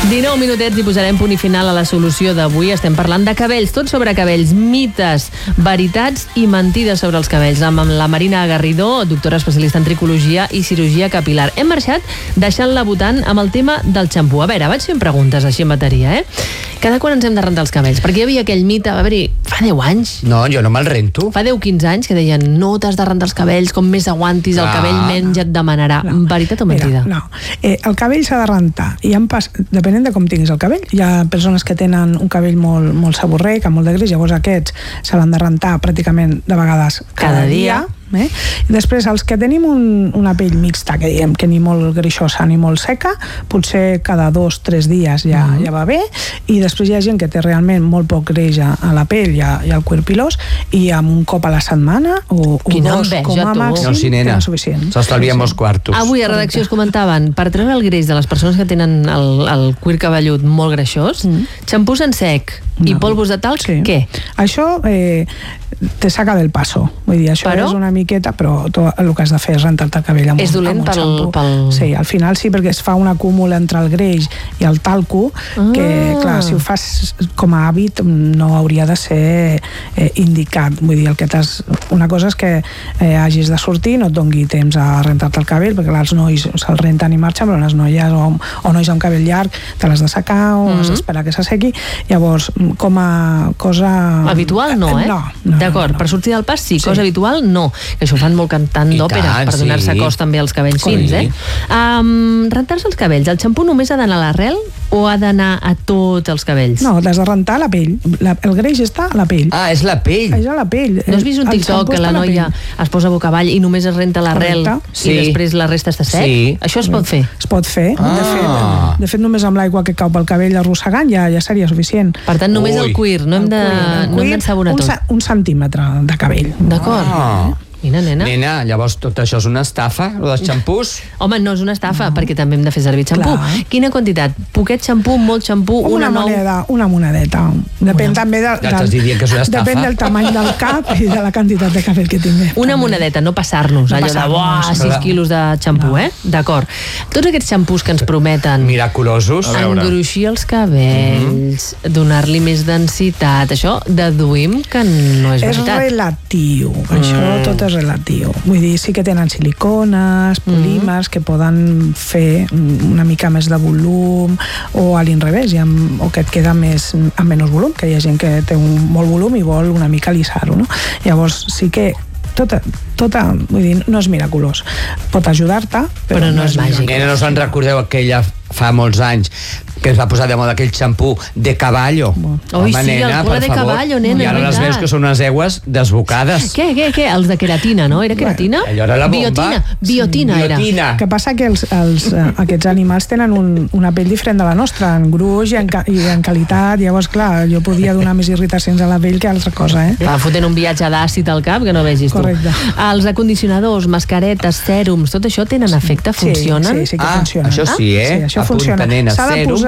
19 minutets i posarem punt i final a la solució d'avui. Estem parlant de cabells, tot sobre cabells, mites, veritats i mentides sobre els cabells, amb la Marina Garridó, doctora especialista en tricologia i cirurgia capilar. Hem marxat deixant-la votant amb el tema del xampú. A veure, vaig fent preguntes així en bateria, Cada quan ens hem de rentar els cabells? Perquè hi havia aquell mite, va haver-hi fa 10 anys. No, jo no me'l rento. Fa 10-15 anys que deien no t'has de rentar els cabells, com més aguantis el cabell menys et demanarà. Veritat o mentida? Mira, el cabell s'ha de rentar i depenent de com tinguis el cabell. Hi ha persones que tenen un cabell molt saborrec, amb molt de greix, llavors aquests se l'han de rentar pràcticament de vegades cada dia. I després els que tenim una pell mixta, que diem que ni molt greixosa ni molt seca, potser cada 2-3 dies ja va bé, i després hi ha gent que té realment molt poc greix a la pell i al cuir pilós, i amb un cop a la setmana o dos com a màxim tenen suficient. S'estalvia molts quartos. Avui a redacció es comentaven, per treure el greix de les persones que tenen el cuir cabellut molt greixós, xampús en sec i polvos de talc, què? Això te saca del paso, vull dir, això és una miqueta, però el que has de fer és rentar-te el cabell amb un xampú. És dolent pel... Sí, al final sí, perquè es fa un acúmul entre el greix i el talco, que, clar, si ho fas com a hàbit no hauria de ser indicat. Vull dir, una cosa és que hagis de sortir, no et dongui temps a rentar-te el cabell, perquè els nois se'l renten i marxen, però les noies o nois amb cabell llarg te l'has de secar o has d'esperar que s'assequi. Llavors, com a cosa... Habitual no, No. D'acord, per sortir del pas sí, cosa habitual no. Que això ho fan molt cantant d'òpera, per donar-se cos també als cabells fins, rentar-se els cabells, el xampú només ha d'anar a l'arrel o ha d'anar a tots els cabells? No, t'has de rentar la pell. El greix està a la pell. Ah, és la pell. És a la pell. No has vist un TikTok que la noia es posa boca avall i només es renta l'arrel i després la resta està sec? Sí. Això es pot fer? Es pot fer. De fet, només amb l'aigua que cau pel cabell arrossegant ja seria suficient. Per tant, només el cuir, no hem d'ensabonar tot. Un centímetre de cabell. D'acord. Mira, nena. Nena, llavors tot això és una estafa, el dels xampús? Home, no és una estafa, perquè també hem de fer servir xampú. Quina quantitat? Poquet xampú, molt xampú, una monedeta. Depèn també depèn del tamany del cap i de la quantitat de cabell que tinguem. Una monedeta, no passar-nos, allò de 6 quilos de xampú, D'acord. Tots aquests xampús que ens prometen... Miraculosos. Engruixir els cabells, donar-li més densitat, això deduïm que no és veritat. És relatiu, això tot és relatiu. Vull dir, sí que tenen silicones, polímers, que poden fer una mica més de volum, o a l'inrevés, o que et queda amb menys volum, que hi ha gent que té molt volum i vol una mica lissar-ho, no? Llavors, sí que tota, vull dir, no és miraculós. Pot ajudar-te, però no és màgic. Nena, no us en recordeu aquella fa molts anys que es va posar de moda aquell xampú de caballo? Oi, sí, el cola de caballo, nena. I ara les veus que són unes aigües desbocades. Què? Els de queratina, no? Era queratina? Allò era la bomba. Biotina era. El que passa que aquests animals tenen una pell diferent de la nostra, en gruix i en qualitat. Llavors, clar, jo podia donar més irritacions a la pell que altra cosa, Va fotent un viatge d'àcid al cap que no vegis tu. Correcte. Els acondicionadors, mascaretes, sèrums, tot això tenen efecte? Funcionen? Sí que funcionen. Això sí, Sí, això funciona. S'ha de posar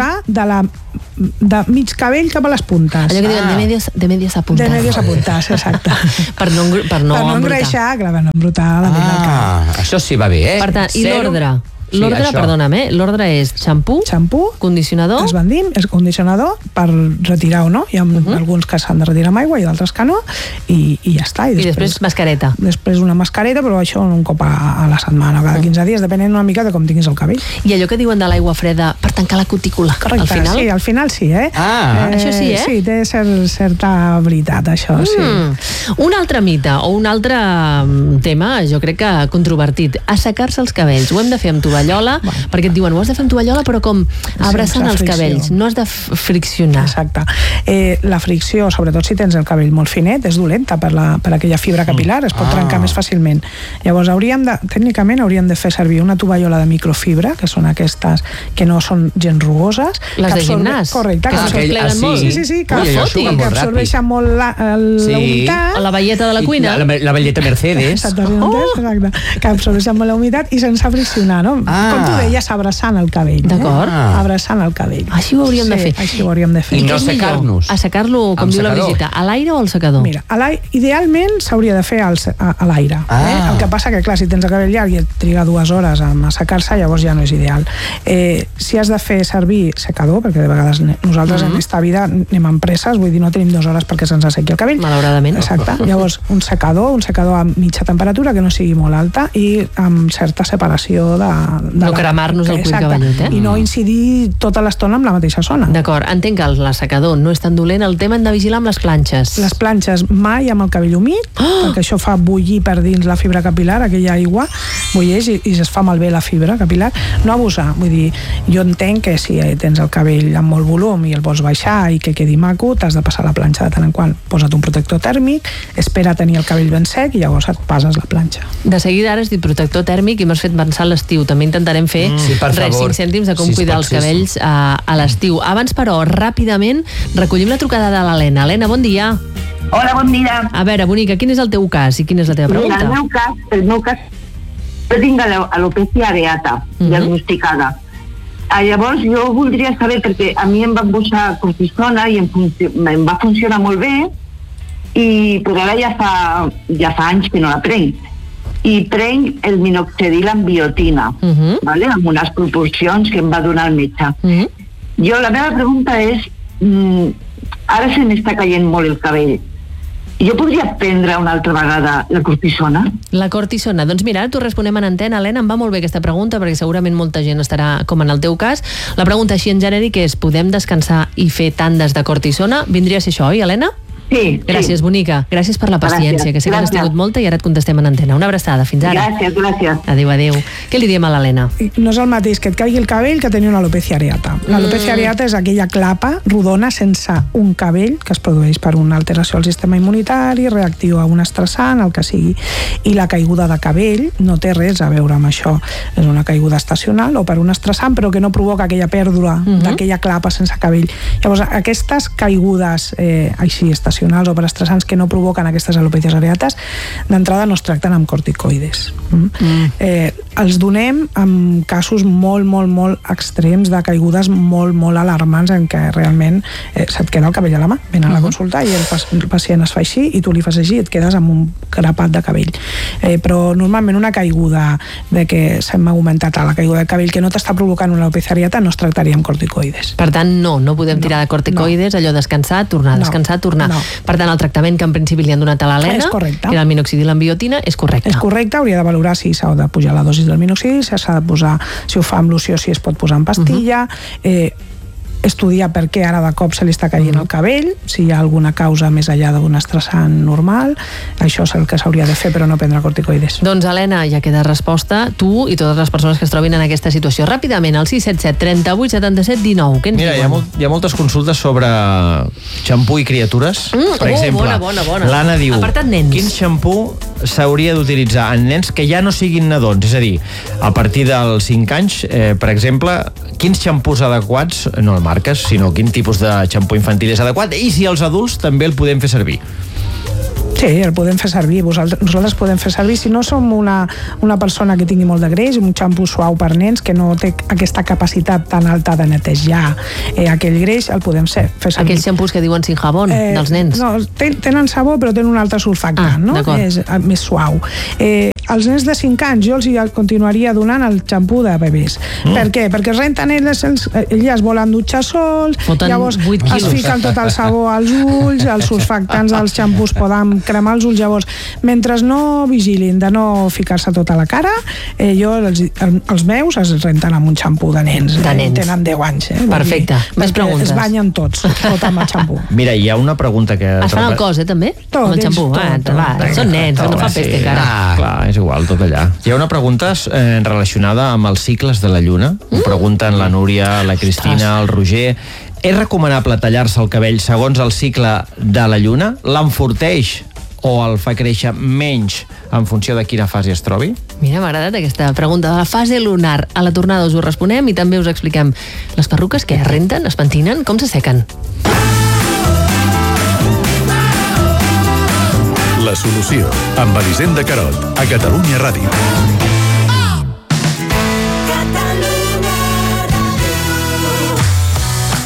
de mig cabell cap a les puntes. Allò que diuen de medias a puntas. De medias a puntas, exacte. Per no engreixar, clar, per no embrutar la pell del cap. Això sí va bé, Per tant, i l'ordre? L'ordre, perdona'm, l'ordre és xampú, condicionador... És condicionador per retirar o no. Hi ha alguns que s'han de retirar amb aigua i d'altres que no, i ja està. I després mascareta. Després una mascareta, però això un cop a la setmana, cada 15 dies, depenent una mica de com tinguis el cabell. I allò que diuen de l'aigua freda per tancar la cutícula, correcte, al final? Sí, al final sí, això sí, Sí, té certa veritat, això, sí. Un altre mite, o un altre tema, jo crec que controvertit, assecar-se els cabells. Ho hem de fer amb tovallola, perquè et diuen, ho has de fer amb tovallola, però com abraçant els cabells, no has de friccionar. Exacte. La fricció, sobretot si tens el cabell molt finet, és dolenta per aquella fibra capilar, es pot trencar més fàcilment. Llavors, tècnicament hauríem de fer servir una tovallola de microfibra, que són aquestes que no són gens rugoses. Les de gimnàs. Correcte. Que s'espleguen molt. Sí, que absorbeixen molt la humitat. O la velleta de la cuina. La velleta Mercedes. Exacte, que absorbeixen molt la humitat i sense friccionar, no? com tu deies, abraçant el cabell. D'acord. Abraçant el cabell. Així ho hauríem de fer. Així ho hauríem de fer. I no secar-nos. Assecar-lo, com diu la Brigitte, a l'aire o al secador? Mira, idealment s'hauria de fer a l'aire. El que passa que, clar, si tens el cabell llarg i et triga 2 hores a assecar-se, llavors ja no és ideal. Si has de fer servir secador, perquè de vegades nosaltres en aquesta vida anem amb presses, vull dir, no tenim 2 hores perquè se'ns assequi el cabell. Malauradament. Exacte. Llavors, un secador a mitja temperatura, que no sigui molt alta i amb certa separació de no cremar-nos el cuir cabellut, I no incidir tota l'estona amb la mateixa zona. D'acord, entenc que l'assecador no és tan dolent, el tema hem de vigilar amb les planxes. Les planxes mai amb el cabell humit, perquè això fa bullir per dins la fibra capilar, aquella aigua bulleix i es fa malbé la fibra capilar. No abusar, vull dir, jo entenc que si tens el cabell amb molt volum i el vols baixar i que quedi maco, t'has de passar la planxa de tant en quant. Posa't un protector tèrmic, espera tenir el cabell ben sec i llavors et passes la planxa. De seguida ara has dit protector tèrmic i m'has fet pensar l'estiu. També intentarem fer 5 cèntims de com cuidar els cabells a l'estiu. Abans, però, ràpidament, recollim la trucada de l'Helena. Helena, bon dia. Hola, bon dia. A veure, bonica, quin és el teu cas i quina és la teva pregunta? Mira, el meu cas, jo tinc alopecia areata, diagnosticada. Llavors, jo voldria saber, perquè a mi em van posar cortisona i em va funcionar molt bé, però ara ja fa anys que no la prenc. I prenc el minoxidil amb biotina, vale? Amb unes proporcions que em va donar el metge. Jo, la meva pregunta és, ara se m'està caient molt el cabell. Jo podria prendre una altra vegada la cortisona? La cortisona. Doncs mira, t'ho responem en antena. Helena, em va molt bé aquesta pregunta perquè segurament molta gent estarà com en el teu cas. La pregunta així en genèric és, podem descansar i fer tandes de cortisona? Vindria a ser això, oi, Helena? Sí. Gràcies, bonica. Gràcies per la paciència, que sé que n'has tingut molta i ara et contestem en antena. Una abraçada. Fins ara. Gràcies. Adéu. Què li diem a l'Helena? No és el mateix que et caigui el cabell que tenir una alopecia areata. L'alopecia areata és aquella clapa rodona sense un cabell que es produeix per una alteració al sistema immunitari, reactiu a un estressant, el que sigui. I la caiguda de cabell no té res a veure amb això. És una caiguda estacional o per un estressant, però que no provoca aquella pèrdua d'aquella clapa sense cabell. Llavors, aquestes caigudes així estacionals o per estressants que no provoquen aquestes alopècies areates, d'entrada no es tracten amb corticoides. Els donem en casos molt, molt, molt extrems de caigudes molt, molt alarmants en què realment se't queda el cabell a la mà. Ven a la consulta i el pacient es fa així i tu li fas així i et quedes amb un grapat de cabell. Però normalment una caiguda de que s'hem augmentat a la caiguda de cabell que no t'està provocant una alopècia areata no es tractaria amb corticoides. Per tant, no podem tirar de corticoides, allò descansar, tornar, descansar, tornar. Per tant, el tractament que en principi li han donat a l'Helena, que era el minoxidil amb biotina, és correcte. És correcte, hauria de valorar si s'ha de pujar la dosi del minoxidil, si s'ha de posar, si ho fa amb loció, si es pot posar en pastilla, estudiar per què ara de cop se li està caient el cabell, si hi ha alguna causa més enllà d'un estressant normal, això és el que s'hauria de fer, però no prendre corticoides. Doncs, Helena, ja queda resposta, tu i totes les persones que es trobin en aquesta situació. Ràpidament, al 677 38 77 19. Què ens diuen? Mira, hi ha moltes consultes sobre xampú i criatures. Per exemple, bona. l'Anna diu, apartat nens. Quin xampú s'hauria d'utilitzar en nens que ja no siguin nadons? És a dir, a partir dels 5 anys, per exemple, quins xampús adequats, no el marques, sinó quin tipus de xampú infantil és adequat, i si els adults també el podem fer servir. Sí, el podem fer servir. Nosaltres podem fer servir. Si no som una persona que tingui molt de greix, un xampú suau per nens que no té aquesta capacitat tan alta de netejar aquell greix, el podem fer servir. Aquells xampús que diuen sin jabón, dels nens. No, tenen sabó però tenen un altre surfactant, no? És més suau. Als nens de 5 anys jo els continuaria donant el xampú de bebès. Per què? Perquè es renten ells es volen dutxar sols, llavors es fiquen tot el sabó als ulls, els surfactants dels xampús poden cremar els ulls, llavors mentre no vigilin de no ficar-se tota la cara, els meus es renten amb un xampú de nens. Tenen 10 anys. Perfecte. Més preguntes. Es banyen tots amb el xampú. Mira, hi ha una pregunta que... Es fan el cos, també? Amb el xampú. Són nens, no fa peste encara. Clar, és igual, tot allà. Hi ha una pregunta relacionada amb els cicles de la lluna. Ho pregunten la Núria, la Cristina, el Roger. És recomanable tallar-se el cabell segons el cicle de la lluna? L'enforteix o el fa créixer menys en funció de quina fase es trobi? Mira, m'ha agradat aquesta pregunta de la fase lunar. A la tornada us ho responem i també us expliquem les perruques que es renten, es pentinen, com s'assequen. La solució, amb Elisenda Carot, a Catalunya Ràdio.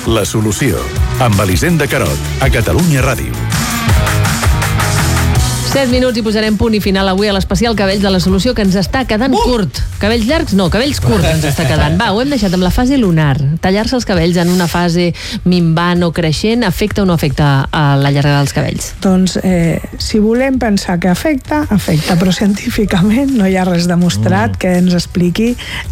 La solució, amb Elisenda Carot, a Catalunya Ràdio. 7 minuts i posarem punt i final avui a l'especial Cabells de la Solució, que ens està quedant curt. Cabells llargs? No, cabells curts ens està quedant. Va, ho hem deixat amb la fase lunar. Tallar-se els cabells en una fase minvant o creixent afecta o no afecta a la llargada dels cabells? Doncs, si volem pensar que afecta, però científicament no hi ha res demostrat que ens expliqui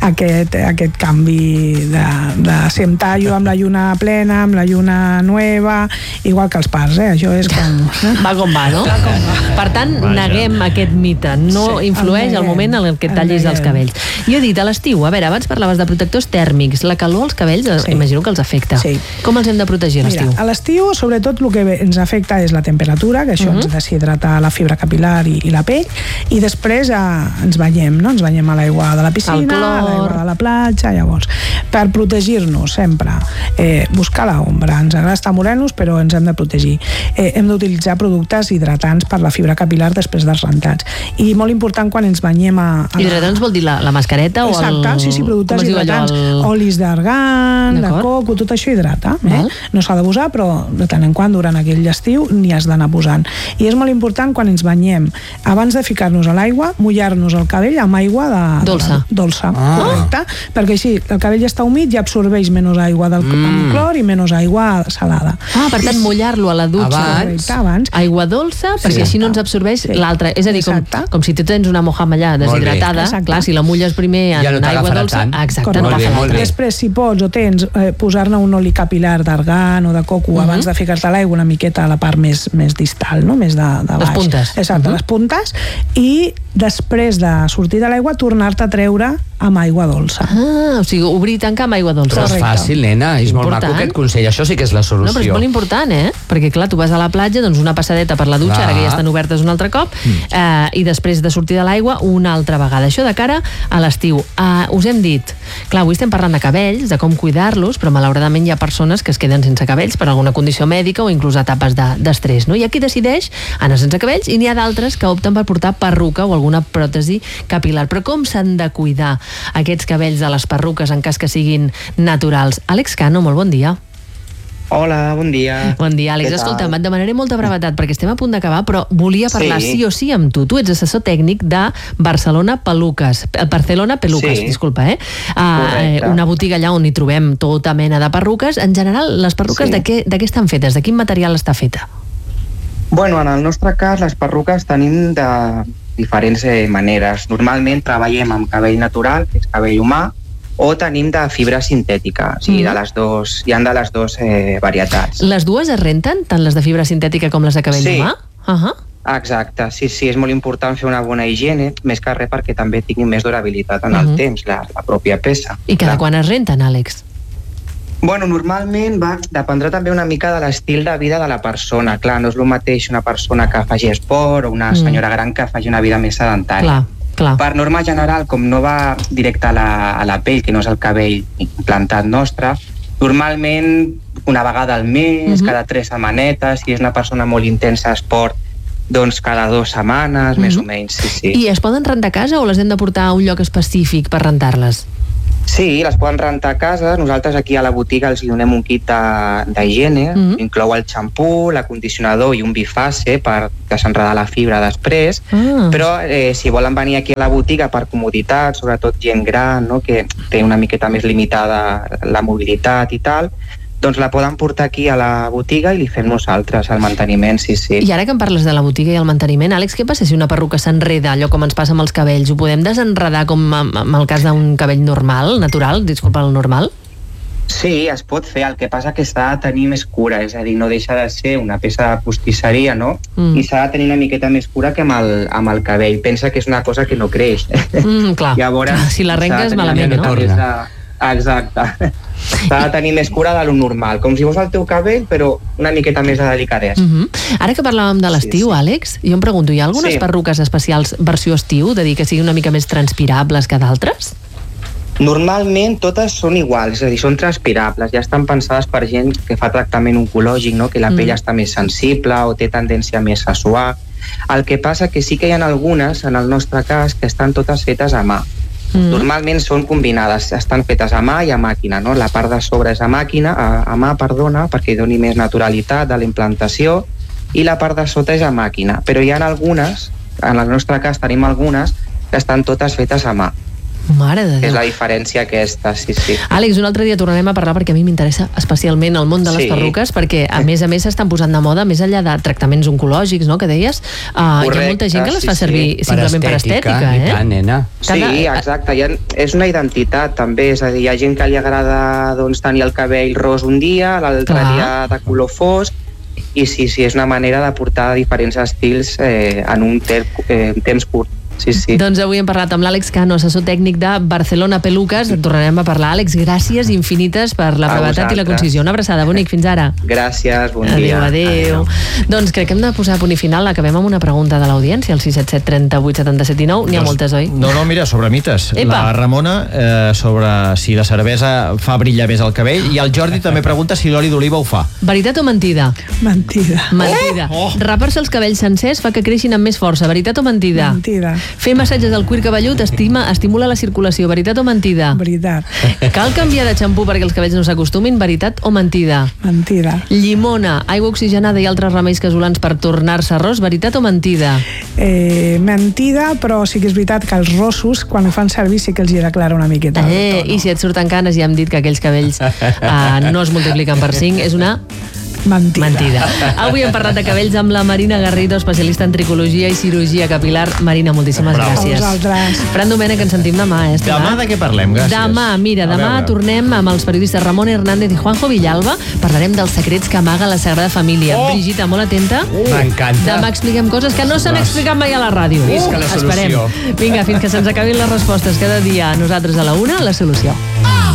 aquest canvi de ser amb tallo amb la lluna plena, amb la lluna nueva, igual que els parts, això és com... Va com va, no? Per tant, neguem aquest mite. No influeix al moment en el que tallis els cabells. Jo he dit, a l'estiu, a veure, abans parlaves de protectors tèrmics. La calor als cabells, imagino que els afecta. Com els hem de protegir a l'estiu? Mira, a l'estiu, sobretot, el que ens afecta és la temperatura, que això ens deshidrata la fibra capilar i la pell, i després ens banyem, no? Ens banyem a l'aigua de la piscina, a l'aigua de la platja, llavors. Per protegir-nos, sempre, buscar l'ombra. Ens agrada estar morenos, però ens hem de protegir. Hem d'utilitzar productes hidratants per la fibra capilar després dels rentats. I molt important quan ens banyem hidratants vol dir la mascareta o el... Exacte, sí, productes hidratants. Olis d'argan, de coco, tot això hidrata. No s'ha de posar, però de tant en quant durant aquell estiu n'hi has d'anar posant. I és molt important quan ens banyem, abans de ficar-nos a l'aigua, mullar-nos el cabell amb aigua dolça. Correcte? Perquè així el cabell està humit i absorbeix menys aigua del clor i menys aigua salada. Per tant, mullar-lo a la dutxa abans. Aigua dolça, perquè així no ens absorbeix l'altra. És a dir, com si tu tens una mojama allà deshidratada, clar, si la mulles primer en aigua dolça, exacte, no agafa l'altra. Després, si pots o tens, posar-ne un oli capilar d'argan o de coco abans de ficar-te a l'aigua una miqueta a la part més distal, no? Més de baix. Les puntes. Exacte, les puntes. I després de sortir de l'aigua, tornar-te a treure amb aigua dolça. O sigui, obrir i tancar amb aigua dolça. Però és fàcil, nena, és molt maco aquest consell. Això sí que és la solució. No, però és molt important, perquè clar, tu vas a la platja, doncs una passadeta per la dutxa, ara que ja estan obertes un altre cop, i després de sortir de l'aigua una altra vegada. Això de cara a l'estiu. Us hem dit, clar, avui estem parlant de cabells, de com cuidar-los, però malauradament hi ha persones que es queden sense cabells per alguna condició mèdica o inclús etapes d'estrès, no? Hi ha qui decideix anar sense cabells i n'hi ha d'altres que opten per portar perruca o alguna pròtesi capilar. Però com s'han de cuidar aquests cabells de les perruques en cas que siguin naturals? Àlex Cano, molt bon dia. Hola, bon dia. Bon dia, Àlex. Escolta'm, et demanaré molta brevetat perquè estem a punt d'acabar, però volia parlar sí o sí amb tu. Tu ets assessor tècnic de Barcelona Peluques, disculpa, una botiga allà on hi trobem tota mena de perruques. En general, les perruques de què estan fetes? De quin material està feta? Bueno, en el nostre cas, les perruques tenim de diferents maneres. Normalment treballem amb cabell natural, que és cabell humà, o tenim de fibra sintètica, o sigui, hi ha de les dues varietats. Les dues es renten, tant les de fibra sintètica com les de cabell humà? Exacte, sí, és molt important fer una bona higiene, més que res perquè també tinguin més durabilitat en el temps, la pròpia peça. I cada quan es renten, Àlex? Bueno, normalment dependrà també una mica de l'estil de vida de la persona. Clar, no és el mateix una persona que faci esport o una senyora gran que faci una vida més sedentària. Clar. Per norma general, com no va directe a la pell, que no és el cabell implantat nostre, normalment una vegada al mes, cada 3 setmanetes, si és una persona molt intensa a esport, doncs cada 2 setmanes, més o menys, sí. I es poden rentar a casa o les hem de portar a un lloc específic per rentar-les? Sí, les poden rentar a casa. Nosaltres aquí a la botiga els donem un kit d'higiene, inclou el xampú, l'acondicionador i un bifase per desenredar la fibra després, però si volen venir aquí a la botiga per comoditat, sobretot gent gran, no?, que té una miqueta més limitada la mobilitat i tal, doncs la poden portar aquí a la botiga i li fem nosaltres el manteniment, sí. I ara que em parles de la botiga i el manteniment, Àlex, què passa si una perruca s'enreda, allò com ens passa amb els cabells? Ho podem desenredar com en el cas d'un cabell normal, natural, el normal? Sí, es pot fer, el que passa que s'ha de tenir més cura, és a dir, no deixa de ser una peça de postisseria, no? I s'ha de tenir una miqueta més cura que amb el cabell. Pensa que és una cosa que no creix. Clar, llavors, si l'arrenques malament, no? Exacte. S'ha de tenir més cura de lo normal, com si fos el teu cabell, però una miqueta més de delicadesa. Ara que parlàvem de l'estiu, Àlex, jo em pregunto, hi ha algunes perruques especials versió estiu, de dir que siguin una mica més transpirables que d'altres? Normalment totes són iguals, és a dir, són transpirables, ja estan pensades per gent que fa tractament oncològic, no?, que la pell està més sensible o té tendència més a suar. El que passa que sí que hi ha algunes, en el nostre cas, que estan totes fetes a mà. Normalment són combinades, estan fetes a mà i a màquina, no? La part de sobre és a mà, perquè hi doni més naturalitat de la implantació, i la part de sota és a màquina. Però hi ha algunes, en el nostre cas tenim algunes, que estan totes fetes a mà. Mare de Déu. És la diferència aquesta, sí. Àlex, un altre dia tornarem a parlar perquè a mi m'interessa especialment el món de les perruques, perquè a més s'estan posant de moda, més enllà de tractaments oncològics, no?, que deies, hi ha molta gent que les fa servir simplement per estètica, i tant, nena. Sí, exacte, és una identitat també, és a dir, hi ha gent que li agrada tenir el cabell ros un dia, l'altre dia de color fosc, i sí, és una manera de portar diferents estils en un temps curt. Sí. Doncs avui hem parlat amb l'Àlex Cano, assessor tècnic de Barcelona Peluques. En tornarem a parlar. Àlex, gràcies infinites per la brevetat i la concisió. Una abraçada, bonic, fins ara. Gràcies, bon dia. Adéu. Doncs crec que hem de posar a punt i final. Acabem amb una pregunta de l'audiència, el 677 38 77 9. N'hi ha moltes, oi? No, mira, sobre mites. La Ramona, sobre si la cervesa fa brillar més el cabell, i el Jordi també pregunta si l'oli d'oliva ho fa. Veritat o mentida? Mentida. Rapar-se els cabells sencers fa que creixin amb més força. Veritat o mentida? Mentida. Fer massatges al cuir cabellut estimula la circulació. Veritat o mentida? Veritat. Cal canviar de xampú perquè els cabells no s'acostumin. Veritat o mentida? Mentida. Llimona, aigua oxigenada i altres remeis casolans per tornar-se ros. Veritat o mentida? Mentida, però sí que és veritat que els rossos, quan ho fan servir, sí que els hi declara una miqueta. I si et surten canes, ja hem dit que aquells cabells no es multipliquen per 5. És una... Mentida. Avui hem parlat de cabells amb la Marina Garrido, especialista en tricologia i cirurgia capilar. Marina, moltíssimes gràcies. A vosaltres. Fran Domènech, ens sentim demà. Demà de què parlem? Gràcies. Demà tornem amb els periodistes Ramon Hernández i Juanjo Villalba. Parlarem dels secrets que amaga la Sagrada Família. Brigitta, molt atenta. M'encanta. Demà expliquem coses que no s'han explicat mai a la ràdio. Visca la solució. Esperem. Vinga, fins que se'ns acabin les respostes cada dia. Nosaltres a la 1, la solució.